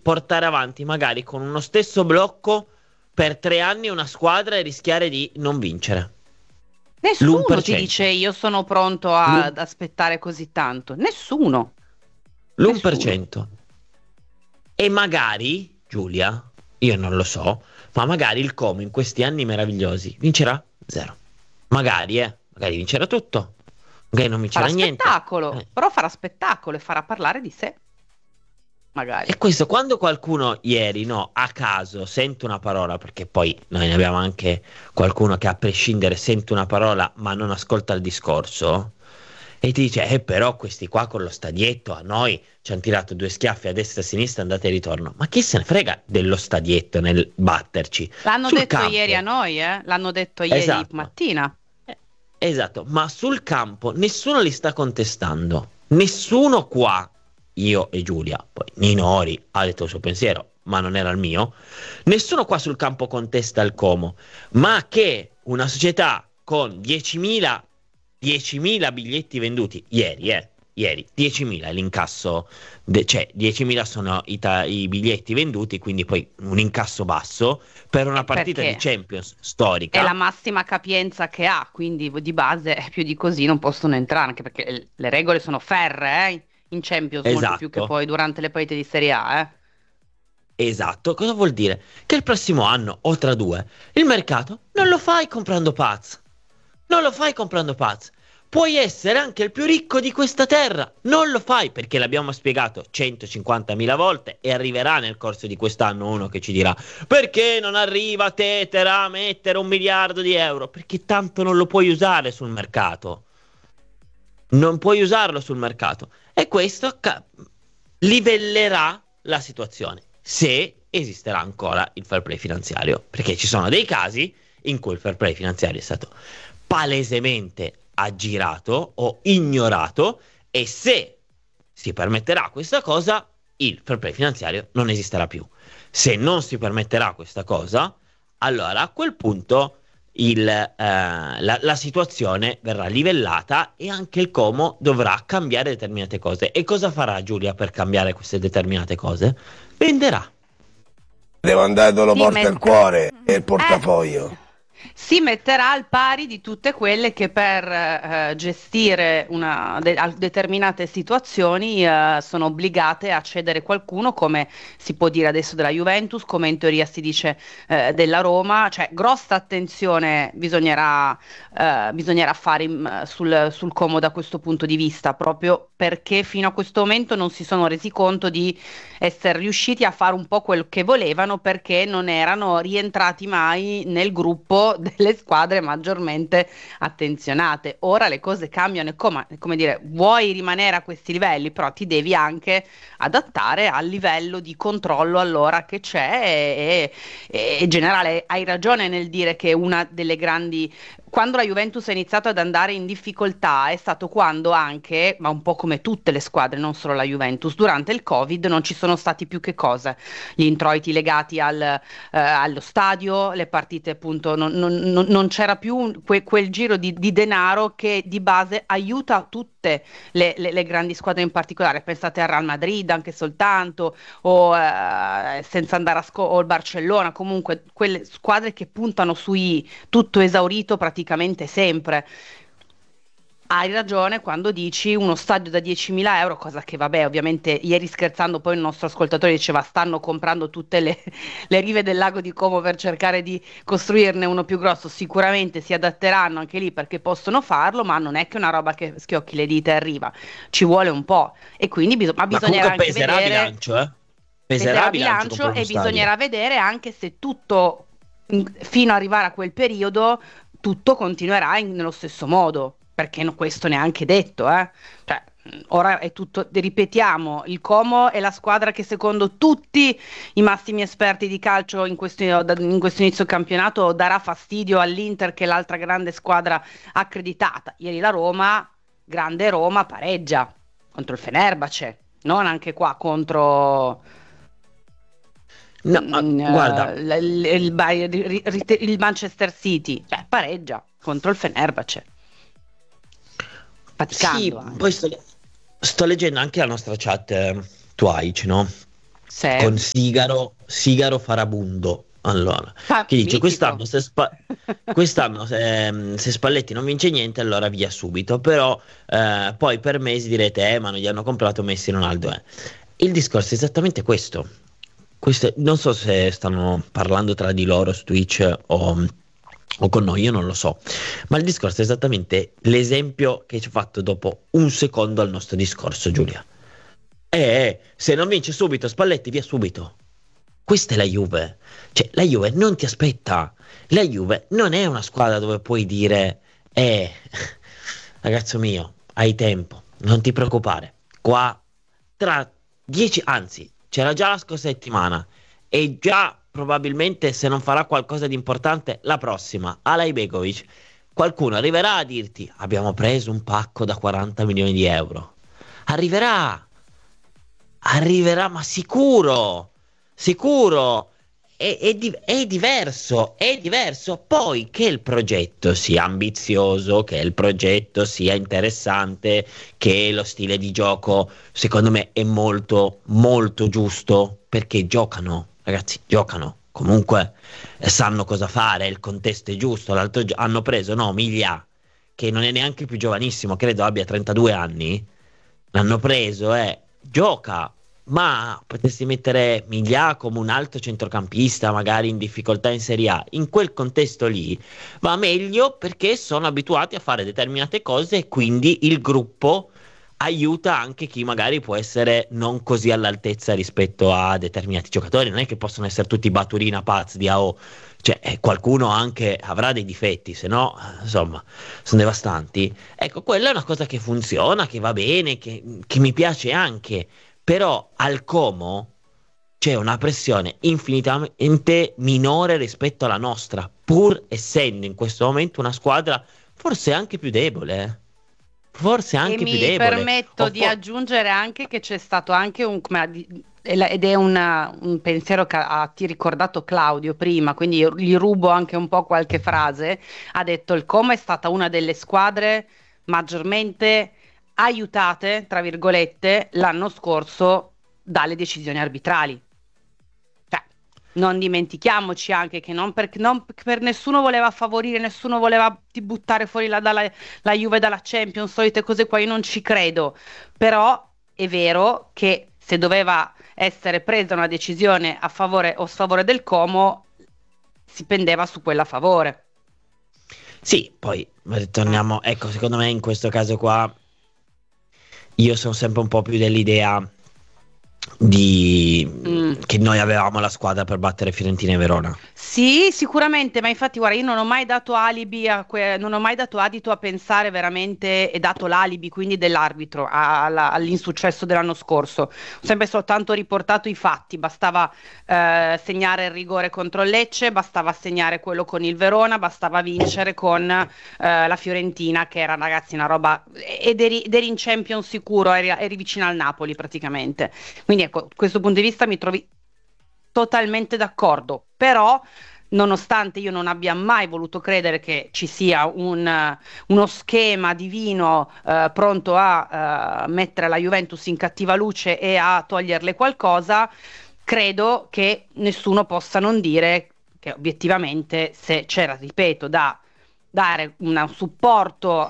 portare avanti magari con uno stesso blocco per 3 anni una squadra e rischiare di non vincere. Nessuno ti L'1%. dice io sono pronto ad aspettare così tanto. Nessuno. Nessuno. L'1%. E magari, Giulia, io non lo so, ma magari il Como in questi anni meravigliosi vincerà zero. Magari vincerà tutto. Magari non Farà vincerà niente. spettacolo, però farà spettacolo e farà parlare di sé. Magari. E questo quando qualcuno ieri, no, a caso sente una parola, perché poi noi ne abbiamo anche qualcuno che a prescindere sente una parola ma non ascolta il discorso, e ti dice, però questi qua con lo stadietto a noi ci hanno tirato 2 schiaffi a destra e a sinistra, andate e ritorno. Ma chi se ne frega dello stadietto nel batterci? L'hanno Sul detto campo. ieri a noi, eh? L'hanno detto ieri Esatto. mattina. Esatto, ma sul campo nessuno li sta contestando. Nessuno qua, io e Giulia, poi Ninori ha detto il suo pensiero, ma non era il mio. Nessuno qua sul campo contesta il Como, ma che una società con 10.000 biglietti venduti ieri 10.000 è l'incasso, cioè 10.000 sono i biglietti venduti, quindi poi un incasso basso per una partita di Perché Champions è storica. la massima capienza che ha, quindi di base più di così non possono entrare, anche perché le regole sono ferree, in Champions, molto più che Esatto, poi durante le partite di Serie A, eh. esatto. Cosa vuol dire? Che il prossimo anno o tra 2 il mercato non lo fai comprando Paz. Non lo fai comprando Paz. Puoi essere anche il più ricco di questa terra. Non lo fai perché l'abbiamo spiegato 150.000 volte e arriverà nel corso di quest'anno uno che ci dirà perché non arriva Tetera a mettere 1 miliardo di euro? Perché tanto non lo puoi usare sul mercato. Non puoi usarlo sul mercato. E questo livellerà la situazione, se esisterà ancora il fair play finanziario, perché ci sono dei casi in cui il fair play finanziario è stato palesemente aggirato o ignorato, e se si permetterà questa cosa, il fair play finanziario non esisterà più. Se non si permetterà questa cosa, allora a quel punto la situazione verrà livellata e anche il Como dovrà cambiare determinate cose. E cosa farà Giulia per cambiare queste determinate cose? Venderà. Devo andare dove lo Sì, porta il cuore e il portafoglio. si metterà al pari di tutte quelle che per gestire determinate situazioni sono obbligate a cedere qualcuno, come si può dire adesso della Juventus, come in teoria si dice della Roma. Cioè, grossa attenzione bisognerà fare sul Como da questo punto di vista, proprio perché fino a questo momento non si sono resi conto di essere riusciti a fare un po' quel che volevano, perché non erano rientrati mai nel gruppo delle squadre maggiormente attenzionate. Ora le cose cambiano e come dire, vuoi rimanere a questi livelli, però ti devi anche adattare al livello di controllo allora che c'è, e generale, hai ragione nel dire che una delle grandi, quando la Juventus ha iniziato ad andare in difficoltà è stato quando anche, ma un po' come tutte le squadre, non solo la Juventus, durante il Covid non ci sono stati più che cosa, gli introiti legati allo stadio, le partite appunto, non c'era più quel giro di denaro che di base aiuta tutte le grandi squadre, in particolare pensate al Real Madrid anche soltanto, o senza andare o il Barcellona, comunque quelle squadre che puntano sui tutto esaurito praticamente sempre. Hai ragione quando dici uno stadio da 10.000 euro, cosa che vabbè, ovviamente ieri scherzando poi il nostro ascoltatore diceva stanno comprando tutte le rive del lago di Como per cercare di costruirne uno più grosso. Sicuramente si adatteranno anche lì perché possono farlo, ma non è che una roba che schiocchi le dita e arriva, ci vuole un po', e quindi Ma bisognerà comunque anche peserà vedere, bilancio, eh? peserà Peserà bilancio bilancio, comprare e uno stadio. bisognerà vedere anche se tutto fino ad arrivare a quel periodo tutto continuerà nello stesso modo, perché questo neanche detto, eh. Cioè, ora è tutto, ripetiamo, il Como è la squadra che secondo tutti i massimi esperti di calcio in questo inizio campionato darà fastidio all'Inter, che è l'altra grande squadra accreditata. Ieri la Roma, grande Roma, pareggia contro il Fenerbahce, non anche qua contro No, guarda, il Manchester City, cioè pareggia contro il Fenerbahce, sì, faticando anche. poi sto leggendo anche la nostra chat Twitch, no? Sì. Sigaro Farabundo. Allora, che dice Mitico. quest'anno se Spalletti non vince niente, allora via subito. Però poi per mesi direte, ma non gli hanno comprato Messi e Ronaldo. Il discorso è esattamente questo. Non so se stanno parlando tra di loro su Twitch o con noi, io non lo so. Ma il discorso è esattamente l'esempio che ci ha fatto dopo un secondo al nostro discorso, Giulia. Se non vince subito Spalletti, via subito. Questa è la Juve. Cioè, la Juve non ti aspetta. La Juve non è una squadra dove puoi dire, ragazzo mio, hai tempo, non ti preoccupare. Qua, tra 10, anzi, c'era già la scorsa settimana e già probabilmente se non farà qualcosa di importante la prossima, Alay Begovic, qualcuno arriverà a dirti, abbiamo preso un pacco da 40 milioni di euro. Arriverà, ma sicuro. Sicuro, è diverso, è diverso. Poi che il progetto sia ambizioso, che il progetto sia interessante, che lo stile di gioco, secondo me, è molto, molto giusto, perché giocano, ragazzi, giocano. Comunque sanno cosa fare, il contesto è giusto. Hanno preso, no, Miglia, che non è neanche più giovanissimo, credo abbia 32 anni. L'hanno preso e gioca. Ma potresti mettere Miglia come un alto centrocampista, magari in difficoltà in Serie A. In quel contesto lì va meglio perché sono abituati a fare determinate cose e quindi il gruppo aiuta anche chi magari può essere non così all'altezza rispetto a determinati giocatori. Non è che possono essere tutti Baturina pazzi di AO. Cioè, qualcuno anche avrà dei difetti, se no, insomma, sono devastanti. Ecco, quella è una cosa che funziona, che va bene, che mi piace anche. Però al Como c'è una pressione infinitamente minore rispetto alla nostra, pur essendo in questo momento una squadra forse anche più debole. Forse E anche più mi debole. permetto di aggiungere anche che c'è stato anche ed è un pensiero che ti ricordato Claudio prima, quindi io gli rubo anche un po' qualche frase. Ha detto il Como è stata una delle squadre maggiormente aiutate, tra virgolette, l'anno scorso dalle decisioni arbitrali. Cioè, non dimentichiamoci anche che non per nessuno voleva favorire, nessuno voleva buttare fuori la Juve dalla Champions, solite cose qua, io non ci credo. Però è vero che se doveva essere presa una decisione a favore o sfavore del Como, si pendeva su quella a favore. Sì, poi torniamo, ecco, secondo me in questo caso qua io sono sempre un po' più dell'idea che noi avevamo la squadra per battere Fiorentina e Verona. Sì, sicuramente, ma infatti guarda, io non ho mai dato alibi non ho mai dato adito a pensare veramente e dato l'alibi quindi dell'arbitro all'insuccesso dell'anno scorso. Ho sempre soltanto riportato i fatti, bastava segnare il rigore contro il Lecce, bastava segnare quello con il Verona, bastava vincere con la Fiorentina, che era ragazzi una roba, ed eri in Champions sicuro, eri vicino al Napoli praticamente. Quindi ecco, da questo punto di vista mi trovi totalmente d'accordo, però nonostante io non abbia mai voluto credere che ci sia uno schema divino pronto a mettere la Juventus in cattiva luce e a toglierle qualcosa, credo che nessuno possa non dire che obiettivamente se c'era, ripeto, da dare un supporto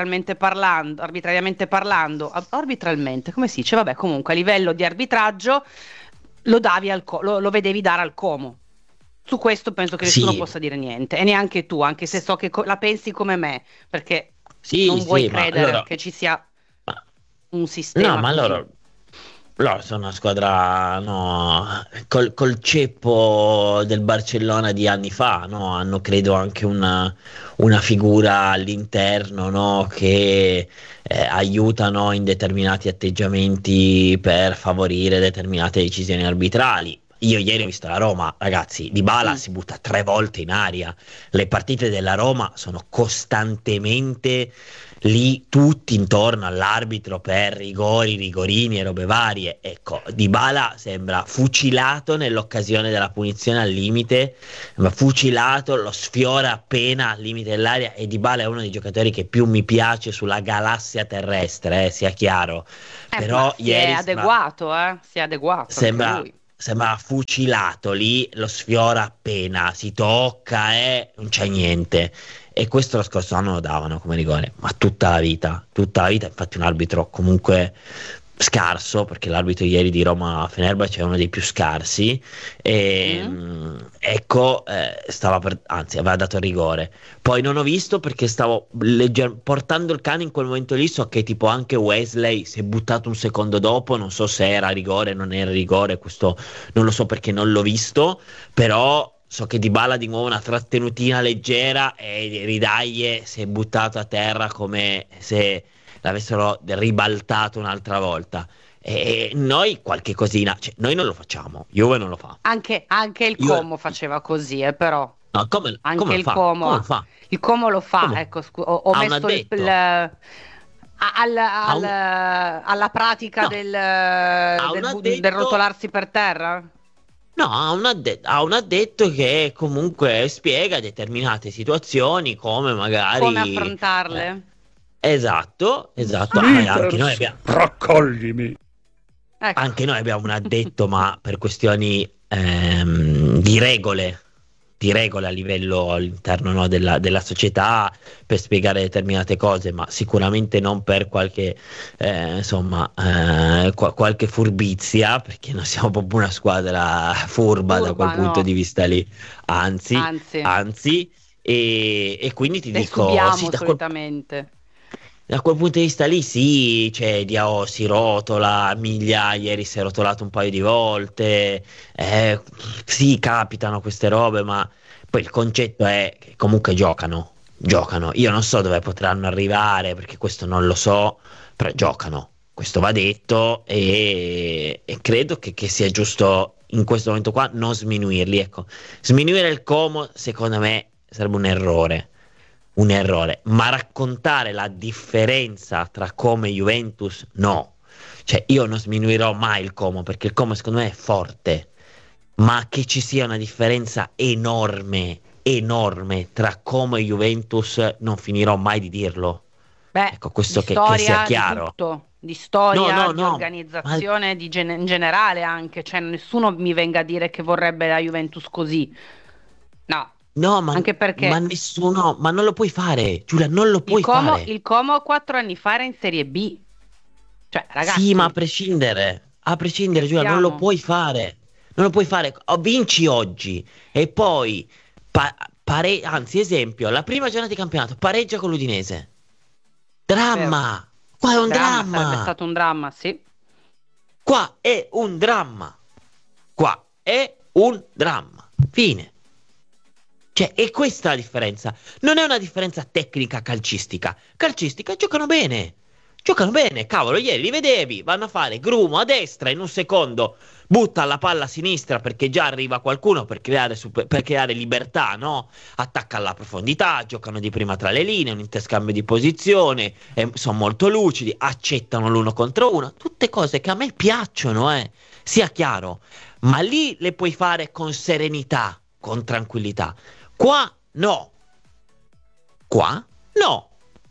arbitrariamente, come si dice? Vabbè, comunque a livello di arbitraggio lo vedevi dare al Como. Su questo penso che nessuno Sì, possa dire niente, e neanche tu, anche se so che la pensi come me, perché sì, non vuoi sì, ma credere loro, che ci sia ma- un no, sistema ma così. loro sono una squadra, no, col ceppo del Barcellona di anni fa, no? Hanno credo anche una figura all'interno, no? Che aiutano in determinati atteggiamenti per favorire determinate decisioni arbitrali. Io ieri ho visto la Roma, ragazzi, Dybala Mm. si butta 3 volte in aria. Le partite della Roma sono costantemente lì tutti intorno all'arbitro per rigori, rigorini e robe varie. Ecco, Dybala sembra fucilato nell'occasione della punizione al limite, ma fucilato, lo sfiora appena al limite dell'area, e Dybala è uno dei giocatori che più mi piace sulla galassia terrestre, sia chiaro. Ma Però si è ieri adeguato, si è adeguato anche sembra lui. sembra fucilato lì, lo sfiora appena, si tocca e non c'è niente. E questo lo scorso anno lo davano come rigore, ma tutta la vita, infatti un arbitro comunque scarso, perché l'arbitro ieri di Roma-Fenerbahce è uno dei più scarsi, e ecco, anzi aveva dato il rigore. Poi non ho visto perché stavo portando il cane in quel momento lì, so che tipo anche Wesley si è buttato un secondo dopo, non so se era rigore, non era rigore, questo non lo so perché non l'ho visto, però so che Dybala di nuovo una trattenutina leggera e Ridaglie si è buttato a terra come se l'avessero ribaltato un'altra volta. E noi qualche cosina, cioè, noi non lo facciamo, Juve non lo fa. Anche il Como faceva così, però. No, Anche come lo il fa? Como, Come lo fa? il Como lo fa, Come? ecco, ho Ha un messo addetto? Ha un- alla pratica No, del, ha un del addetto. rotolarsi per terra. No, ha un addetto che comunque spiega determinate situazioni, come magari. Come affrontarle? Esatto. Raccoglimi. Ecco. Anche noi abbiamo un addetto, ma per questioni di regole a livello all'interno, no, della società, per spiegare determinate cose, ma sicuramente non per qualche qualche furbizia, perché non siamo proprio una squadra furba da quel punto no. di vista lì, anzi, Anzi. e quindi ti Le dico, subiamo sì, solitamente. da quel punto di vista lì sì, cioè Diao si rotola, Miglia ieri si è rotolato un paio di volte, sì, capitano queste robe, ma poi il concetto è che comunque giocano. Io non so dove potranno arrivare, perché questo non lo so, però giocano, questo va detto e credo che sia giusto in questo momento qua non sminuirli, ecco. Sminuire il Como secondo me sarebbe un errore, ma raccontare la differenza tra Como e Juventus, no. Cioè, io non sminuirò mai il Como, perché il Como secondo me è forte, ma che ci sia una differenza enorme tra Como e Juventus, non finirò mai di dirlo. Beh, Ecco, questo di che sia storia, di chiaro. tutto, di storia, No, di ma organizzazione, in generale anche, cioè nessuno mi venga a dire che vorrebbe la Juventus così. No, no, anche ma perché nessuno, ma non lo puoi fare, Giulia, non lo puoi fare. Il Como 4 anni fa era in Serie B. Cioè, Sì, ma ragazzi, a prescindere, Giulia, non lo scherziamo. puoi fare. Non lo puoi fare. Vinci oggi e poi, anzi, esempio, la prima giornata di campionato, pareggia con l'Udinese. Vero. Dramma! Qua è un Sarebbe dramma! stato un dramma, sì. Qua è un dramma! Qua è un dramma. Fine. Cioè, e questa è la differenza. Non è una differenza tecnica calcistica. Calcistica giocano bene. Giocano bene, cavolo, ieri li vedevi, vanno a fare grumo a destra in un secondo, butta la palla a sinistra perché già arriva qualcuno per creare libertà, no? Attacca alla profondità, giocano di prima tra le linee, un interscambio di posizione, sono molto lucidi, accettano l'uno contro uno, tutte cose che a me piacciono, sia chiaro, ma lì le puoi fare con serenità, con tranquillità. Qua no. Qua no.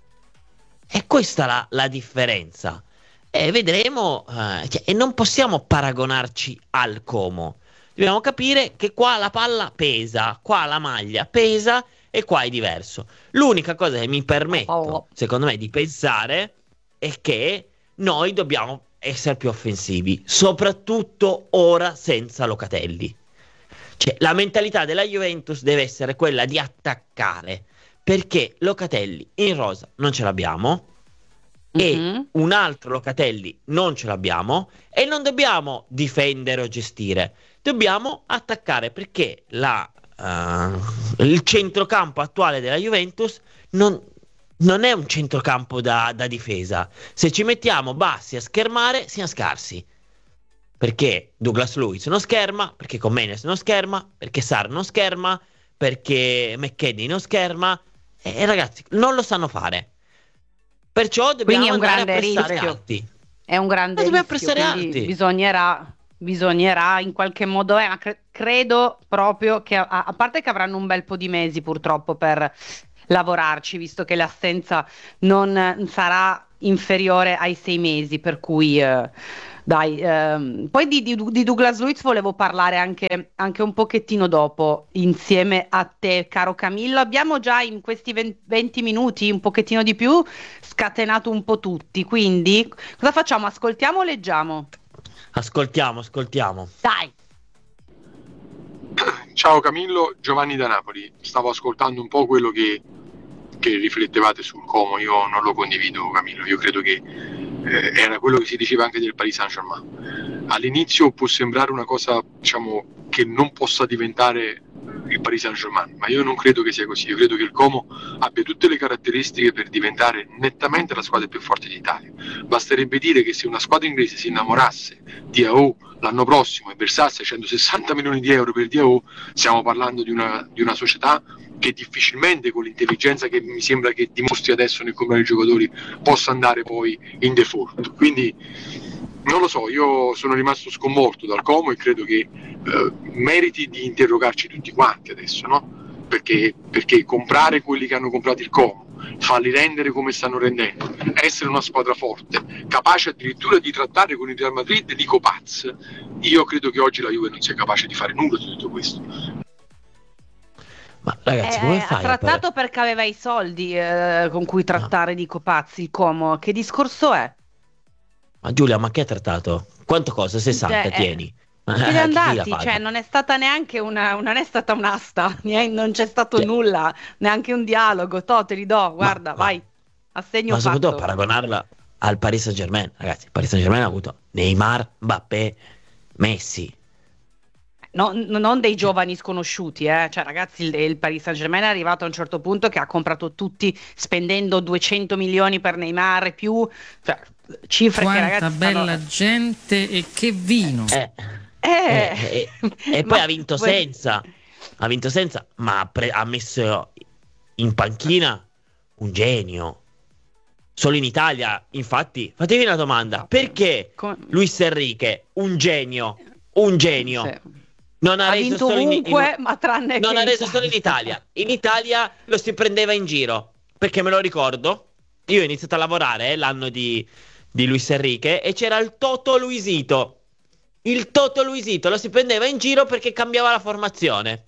E questa è la differenza. E vedremo, e non possiamo paragonarci al Como. Dobbiamo capire che qua la palla pesa, qua la maglia pesa e qua è diverso. L'unica cosa che mi permetto, secondo me, di pensare è che noi dobbiamo essere più offensivi, soprattutto ora senza Locatelli. Cioè, la mentalità della Juventus deve essere quella di attaccare, perché Locatelli in rosa non ce l'abbiamo e un altro Locatelli non ce l'abbiamo e non dobbiamo difendere o gestire, dobbiamo attaccare, perché il centrocampo attuale della Juventus non è un centrocampo da difesa. Se ci mettiamo bassi a schermare siamo scarsi, perché Douglas Luiz non scherma, perché Comenes non scherma, perché Sarr non scherma, perché McKennie non scherma, e ragazzi non lo sanno fare. Perciò dobbiamo Quindi è un andare a grande pressare rischio. alti. È un grande Dobbiamo rischio, pressare quindi alti. bisognerà in qualche modo, ma credo proprio che, a parte che avranno un bel po' di mesi purtroppo per lavorarci, visto che l'assenza non sarà inferiore ai 6 mesi, per cui Dai, poi di Douglas Luiz volevo parlare anche un pochettino dopo, insieme a te, caro Camillo. Abbiamo già in questi 20 minuti, un pochettino di più, scatenato un po' tutti, quindi cosa facciamo? Ascoltiamo o leggiamo? Ascoltiamo. Dai! Ciao Camillo, Giovanni da Napoli. Stavo ascoltando un po' quello che riflettevate sul Como. Io non lo condivido, Camillo. Io credo che era quello che si diceva anche del Paris Saint-Germain. All'inizio può sembrare una cosa, diciamo, che non possa diventare il Paris Saint-Germain, ma io non credo che sia così. Io credo che il Como abbia tutte le caratteristiche per diventare nettamente la squadra più forte d'Italia. Basterebbe dire che se una squadra inglese si innamorasse di AO l'anno prossimo e versasse 160 milioni di euro per DAO, stiamo parlando di una società che difficilmente, con l'intelligenza che mi sembra che dimostri adesso nel comprare i giocatori, possa andare poi in default. Quindi non lo so, io sono rimasto sconvolto dal Como e credo che meriti di interrogarci tutti quanti adesso, no? Perché comprare quelli che hanno comprato il Como, farli rendere come stanno rendendo, essere una squadra forte, capace addirittura di trattare con il Real Madrid, dico Paz, io credo che oggi la Juve non sia capace di fare nulla di tutto questo. Ma ragazzi, come fai? Ha trattato perché aveva i soldi con cui trattare di Copazzi, il Como. Che discorso è? Ma Giulia, ma che ha trattato? Quanto cosa? 60, tieni. Che li andati, cioè non è stata neanche non è stata un'asta, non c'è stato nulla, neanche un dialogo. Te li do, guarda, vai, assegno ma fatto. soprattutto paragonarla al Paris Saint-Germain, ragazzi, il Paris Saint-Germain ha avuto Neymar, Mbappé, Messi. No, non dei giovani sconosciuti, cioè ragazzi, il Paris Saint-Germain è arrivato a un certo punto che ha comprato tutti spendendo 200 milioni per Neymar e più, cioè cifre quanta che ragazzi bella gente e che vino. E poi ha vinto senza, ma ha messo in panchina un genio. Solo in Italia, infatti, fatevi una domanda, perché Luis Enrique, un genio, Sì. non ha Ha reso vinto solo ovunque, ma tranne non che ha reso solo in Italia. In Italia lo si prendeva in giro, perché me lo ricordo, io ho iniziato a lavorare l'anno di Luis Enrique e c'era il Toto Luisito. Il Toto Luisito lo si prendeva in giro perché cambiava la formazione.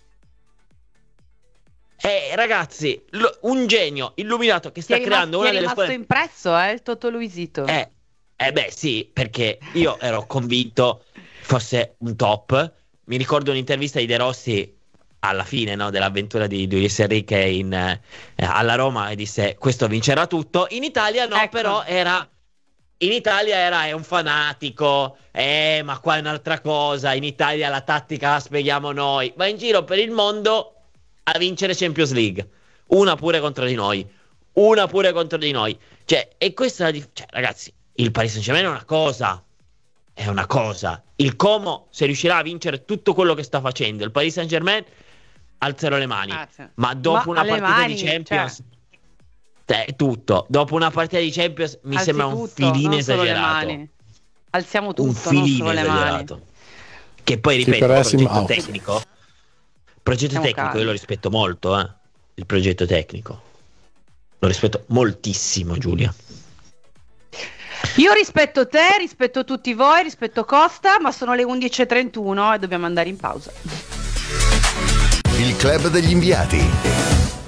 Ragazzi, un genio illuminato che sta creando una delle squadre. È rimasto impresso, il Toto Luisito. Beh, sì, perché io ero convinto fosse un top. Mi ricordo un'intervista di De Rossi alla fine, no, dell'avventura di Luis Enrique alla Roma e disse: questo vincerà tutto. In Italia no, ecco. Però in Italia è un fanatico, ma qua è un'altra cosa. In Italia la tattica la spieghiamo noi. Va in giro per il mondo a vincere Champions League, una pure contro di noi. Cioè, e questa cioè, ragazzi, il Paris Saint-Germain è una cosa. Il Como, se riuscirà a vincere tutto quello che sta facendo il Paris Saint-Germain, alzerò le mani. Ma dopo una partita di Champions, tutto. Dopo una partita di Champions mi sembra un filino esagerato. Alziamo tutto, un filino esagerato. Che poi, ripeto, progetto tecnico io lo rispetto molto, il progetto tecnico lo rispetto moltissimo, Giulia. Io rispetto te, rispetto tutti voi, rispetto Costa, ma sono le 11:31 e dobbiamo andare in pausa. Il club degli inviati.